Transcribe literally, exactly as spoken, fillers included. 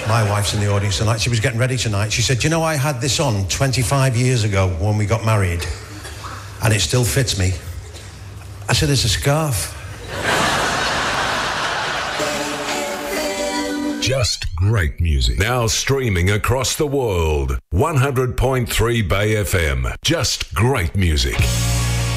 My wife's in the audience tonight. She was getting ready tonight. She said, you know, I had this on twenty-five years ago when we got married, and it still fits me. I said, it's a scarf. Just great music. Now streaming across the world. one hundred point three Bay F M. Just great music.